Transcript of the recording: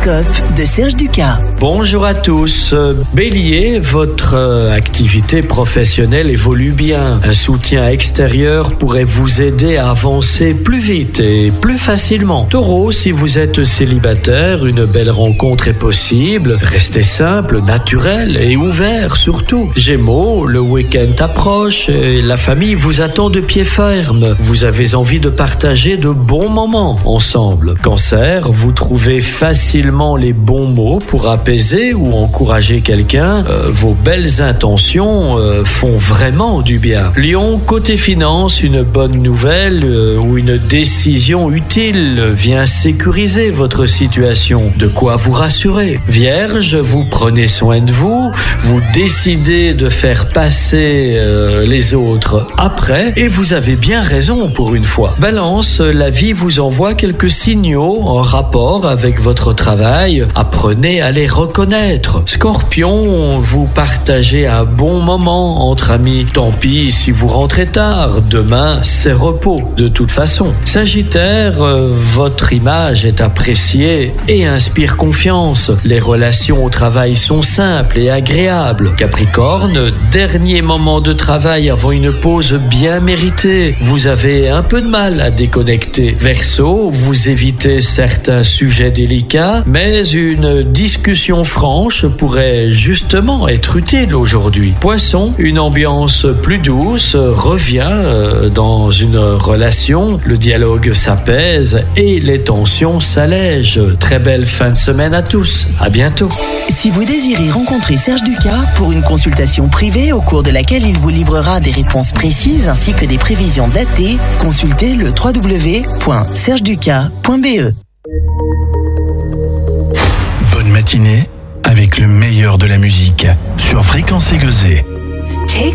L'horoscope de Serge Ducas. Bonjour à tous. Bélier, votre activité professionnelle évolue bien. Un soutien extérieur pourrait vous aider à avancer plus vite et plus facilement. Taureau, si vous êtes célibataire, une belle rencontre est possible. Restez simple, naturel et ouvert surtout. Gémeaux, le week-end approche et la famille vous attend de pied ferme. Vous avez envie de partager de bons moments ensemble. Cancer, vous trouvez facilement les bons mots pour apaiser ou encourager quelqu'un. Vos belles intentions font vraiment du bien. Lion, côté finance, une bonne nouvelle ou une décision utile vient sécuriser votre situation. De quoi vous rassurer. Vierge, vous prenez soin de vous, vous décidez de faire passer les autres après et vous avez bien raison pour une fois. Balance, la vie vous envoie quelques signaux en rapport avec votre travail. Apprenez à les reconnaître. Scorpion, vous partagez un bon moment entre amis. Tant pis si vous rentrez tard. Demain, c'est repos de toute façon. Sagittaire, votre image est appréciée et inspire confiance. Les relations au travail sont simples et agréables. Capricorne, dernier moment de travail avant une pause bien méritée. Vous avez un peu de mal à déconnecter. Verseau, vous évitez certains sujets délicats, mais une discussion franche pourrait justement être utile aujourd'hui. Poisson, une ambiance plus douce revient dans une relation. Le dialogue s'apaise et les tensions s'allègent. Très belle fin de semaine à tous. À bientôt. Si vous désirez rencontrer Serge Ducas pour une consultation privée au cours de laquelle il vous livrera des réponses précises ainsi que des prévisions datées, consultez le www.sergeducas.be. Bonne matinée avec le meilleur de la musique sur Fréquence Aiguisée.